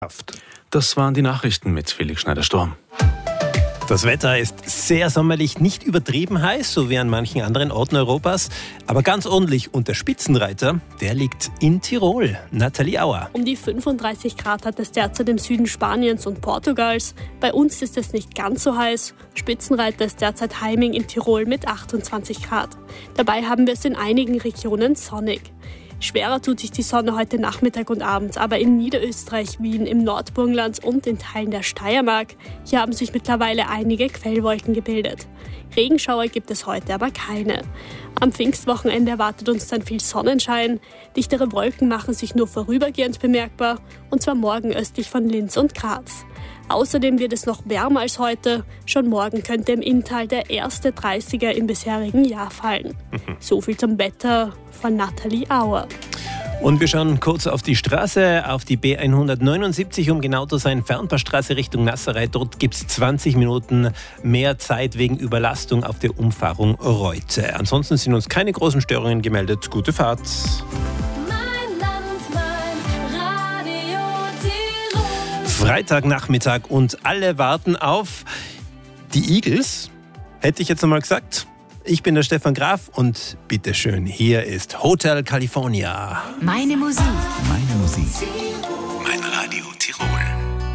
Das waren die Nachrichten mit Felix Schneider-Sturm. Das Wetter ist sehr sommerlich, nicht übertrieben heiß, so wie an manchen anderen Orten Europas, aber ganz ordentlich. Und der Spitzenreiter, der liegt in Tirol. Nathalie Auer. Um die 35 Grad hat es derzeit im Süden Spaniens und Portugals. Bei uns ist es nicht ganz so heiß. Spitzenreiter ist derzeit Heiming in Tirol mit 28 Grad. Dabei haben wir es in einigen Regionen sonnig. Schwerer tut sich die Sonne heute Nachmittag und Abend, aber in Niederösterreich, Wien, im Nordburgenland und in Teilen der Steiermark. Hier haben sich mittlerweile einige Quellwolken gebildet. Regenschauer gibt es heute aber keine. Am Pfingstwochenende erwartet uns dann viel Sonnenschein. Dichtere Wolken machen sich nur vorübergehend bemerkbar, und zwar morgen östlich von Linz und Graz. Außerdem wird es noch wärmer als heute. Schon morgen könnte im Inntal der erste 30er im bisherigen Jahr fallen. So viel zum Wetter von Nathalie Auer. Und wir schauen kurz auf die Straße, auf die B179, um genau zu sein, Fernpassstraße Richtung Nasserei. Dort gibt es 20 Minuten mehr Zeit wegen Überlastung auf der Umfahrung Reute. Ansonsten sind uns keine großen Störungen gemeldet. Gute Fahrt. Freitagnachmittag und alle warten auf die Eagles, hätte ich jetzt einmal gesagt. Ich bin der Stefan Graf und bitteschön, hier ist Hotel California. Meine Musik. Meine Musik. Mein Radio.